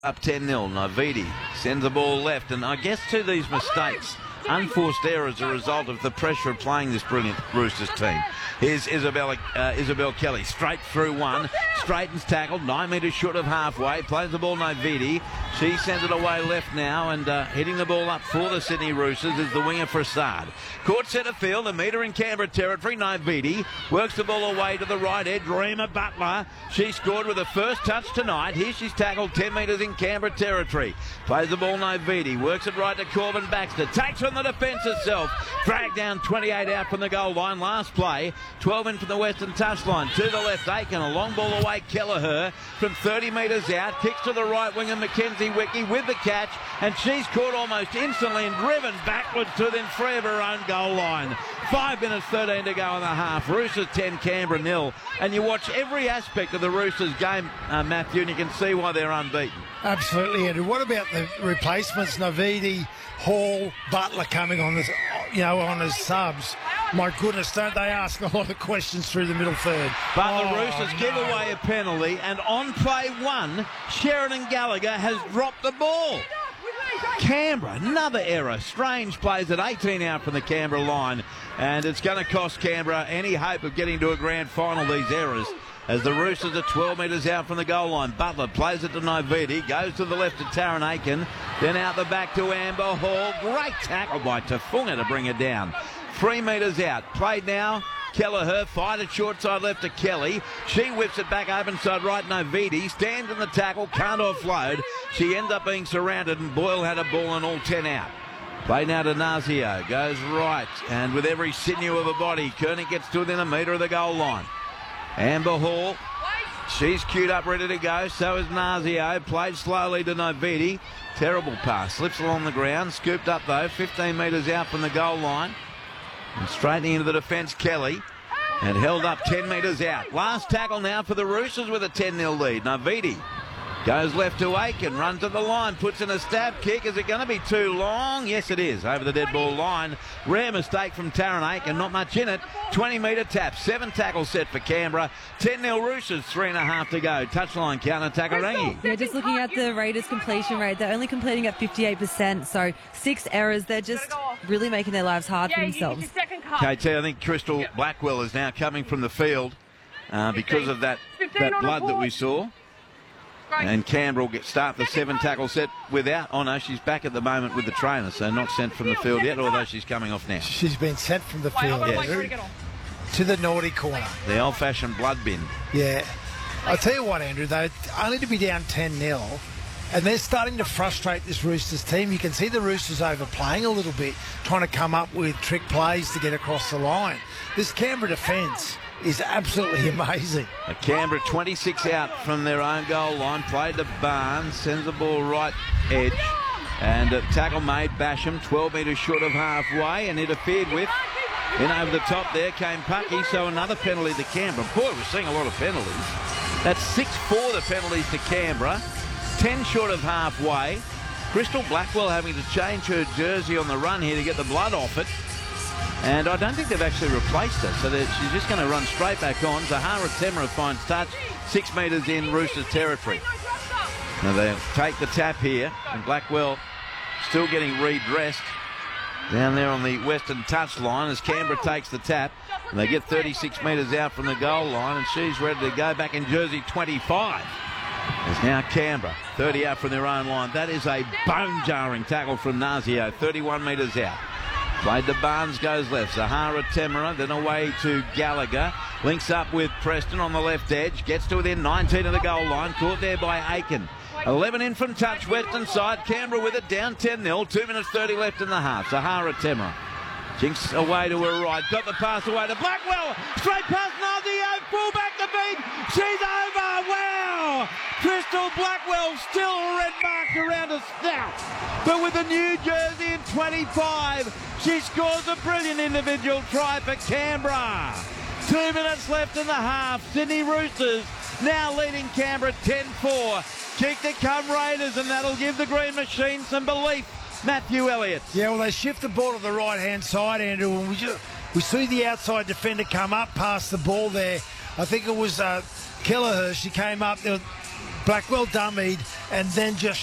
Up 10-0. Navidi sends the ball left, and I guess to these mistakes, unforced errors, as a result of the pressure of playing this brilliant Roosters team. Here's Isabel Kelly, straight through one, straightens tackled, 9 metres short of halfway, plays the ball Navidi. She sends it away left now, and hitting the ball up for the Sydney Roosters is the winger Farsad. Caught centre field, a metre in Canberra territory. Navidi works the ball away to the right edge. Rima Butler, she scored with her first touch tonight. Here she's tackled 10 metres in Canberra territory. Plays the ball Navidi, works it right to Corbin Baxter, takes on the defence herself, dragged down 28 out from the goal line. Last play, 12 in from the western touchline. To the left, Aiken, a long ball away, Kelleher from 30 metres out, kicks to the right winger, Mackenzie Wickie with the catch, and she's caught almost instantly and driven backwards to within 3 of her own goal line. 5 minutes 13 to go in the half. Roosters 10, Canberra 0. And you watch every aspect of the Roosters game, Matthew, and you can see why they're unbeaten. Absolutely, Andrew. What about the replacements? Navidi, Hall, Butler coming on this, on as subs. My goodness, don't they ask a lot of questions through the middle third? But the Roosters give away a penalty, and on play 1, Sheridan Gallagher has dropped the ball. Canberra, another error. Strange plays at 18 out from the Canberra line, and it's going to cost Canberra any hope of getting to a grand final, these errors, as the Roosters are 12 metres out from the goal line. Butler plays it to Navidi, goes to the left to Taryn Aiken, then out the back to Amber Hall. Great tackle by Tafunga to bring it down. 3 metres out. Played now. Kelleher fired it short side left to Kelly. She whips it back open side right. Navidi stands in the tackle, can't offload. She ends up being surrounded, and Boyle had a ball and all 10 out. Play now to Nazio, goes right, and with every sinew of her body, Koenig gets to within a metre of the goal line. Amber Hall, she's queued up, ready to go. So is Nazio. Played slowly to Navidi. Terrible pass. Slips along the ground. Scooped up, though. 15 metres out from the goal line. And straightening into the defence, Kelly. And held up 10 metres out. Last tackle now for the Roosters with a 10-0 lead. Navidi goes left to Aiken. Runs at the line. Puts in a stab kick. Is it going to be too long? Yes, it is. Over the dead ball line. Rare mistake from Taryn Aiken. Not much in it. 20-metre tap. 7 tackles set for Canberra. 10-0 Roosters. 3.5 to go. Touchline counter, Takarangi. Yeah, just looking at the Raiders' completion rate, they're only completing at 58%. So 6 errors. They're just really making their lives hard for themselves. KT, I think Crystal Blackwell is now coming from the field because of that blood that we saw. And Canberra will start the 7 tackle set without. Oh no, she's back at the moment with the trainer, so not sent from the field yet, although she's coming off now. She's been sent from the field, yes. To the naughty corner. The old-fashioned blood bin. Yeah. I'll tell you what, Andrew, though, only to be down 10-0, and they're starting to frustrate this Roosters team. You can see the Roosters overplaying a little bit, trying to come up with trick plays to get across the line. This Canberra defence is absolutely amazing. Canberra 26 out from their own goal line. Played to Barnes, sends the ball right edge. And tackle made, Basham, 12 metres short of halfway, and interfered with. In over the top there came Pucky, so another penalty to Canberra. Boy, we're seeing a lot of penalties. That's 6-4 the penalties to Canberra. 10 short of halfway. Crystal Blackwell having to change her jersey on the run here to get the blood off it. And I don't think they've actually replaced her, so she's just going to run straight back on. Zahara Temra finds touch, 6 metres in Roosters territory. Now they'll take the tap here, and Blackwell still getting redressed down there on the western touch line as Canberra takes the tap. And they get 36 metres out from the goal line, and she's ready to go back in jersey 25. There's now Canberra, 30 out from their own line. That is a bone-jarring tackle from Nazio, 31 metres out. Played to Barnes, goes left. Zahara Temera, then away to Gallagher. Links up with Preston on the left edge. Gets to within 19 of the goal line. Caught there by Aiken. 11 in from touch, western side. Canberra with it, down 10-0. 2 minutes 30 left in the half. Zahara Temera. Jinks away to her right. Got the pass away to Blackwell. Straight past Nazio. Full back to beat. She's over. Wow. Crystal Blackwell still a red mark around her snout. But with a new jersey in 25, she scores a brilliant individual try for Canberra. 2 minutes left in the half. Sydney Roosters now leading Canberra 10-4. Kick to come Raiders, and that'll give the Green Machine some belief. Matthew Elliott. Yeah, well, they shift the ball to the right-hand side, Andrew, and we see the outside defender come up past the ball there. I think it was Kelleher. She came up. Blackwell dummied and then just